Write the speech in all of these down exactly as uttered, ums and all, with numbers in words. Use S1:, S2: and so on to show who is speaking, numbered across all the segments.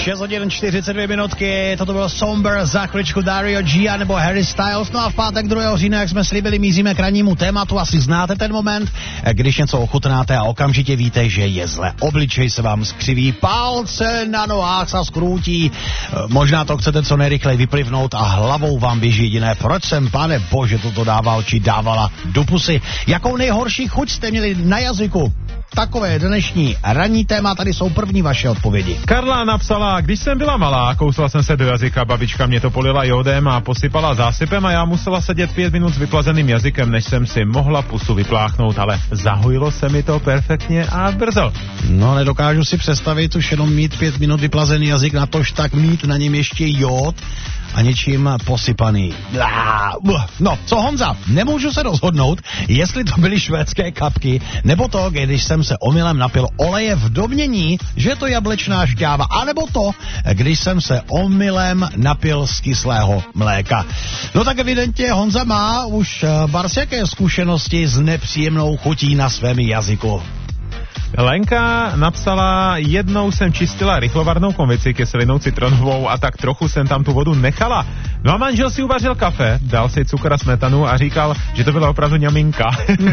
S1: šest hodin čtyřicet dvě minutky, toto bylo Somber, za chviličku Dario G nebo Harry Styles. No a v pátek druhého října, jak jsme slíbili, míříme k rannímu tématu. Asi znáte ten moment, když něco ochutnáte a okamžitě víte, že je zle. Obličej se vám skřiví, palce na nohách se skrutí, možná to chcete co nejrychleji vyplivnout a hlavou vám běží jediné: proč jsem, pane bože, toto dával či dávala do pusy. Jakou nejhorší chuť jste měli na jazyku? Takové dnešní ranní téma, tady jsou první vaše odpovědi.
S2: Karla napsala: když jsem byla malá, kousla jsem se do jazyka, babička mě to polila jodem a posypala zásypem a já musela sedět pět minut s vyplazeným jazykem, než jsem si mohla pusu vypláchnout, ale zahojilo se mi to perfektně a brzo.
S1: No, nedokážu si představit už jenom mít pět minut vyplazený jazyk, natož tak mít na něm ještě jód a něčím posypaný. No, co Honza? Nemůžu se rozhodnout, jestli to byly švédské kapky, nebo to, když jsem se omylem napil oleje v domnění, že je to jablečná šťáva, anebo to, když jsem se omylem napil z kyslého mléka. No tak evidentně Honza má už bars jaké zkušenosti s nepříjemnou chutí na svém jazyku.
S2: Lenka napsala: jednou jsem čistila rychlovarnou konvici kyselinou citronovou a tak trochu jsem tam tu vodu nechala. No a manžel si uvařil kafe, dal si cukr a smetanu a říkal, že to byla opravdu ňaminka.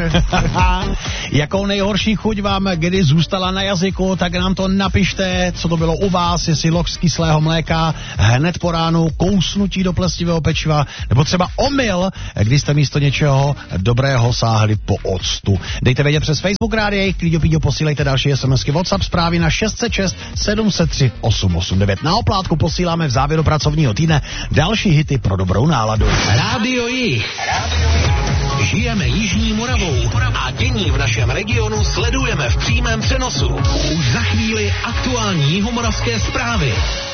S1: Jakou nejhorší chuť vám kdy zůstala na jazyku, tak nám to napište, co to bylo u vás, jestli loch z kyslého mléka, hned po ránu, kousnutí do plestivého pečiva, nebo třeba omyl, když jste místo něčeho dobrého sáhli po octu. Dejte vědět přes Facebook rádio, klíďo píďo, posílejte další SMSky, WhatsApp zprávy na šest set šest sedm set tři osm osm devět. Na oplátku posíláme v závěru pracovního týdne další hity pro dobrou náladu.
S3: Rádio Jih. Žijeme Jižní Moravou a dění v našem regionu sledujeme v přímém přenosu. Už za chvíli aktuální jihomoravské zprávy.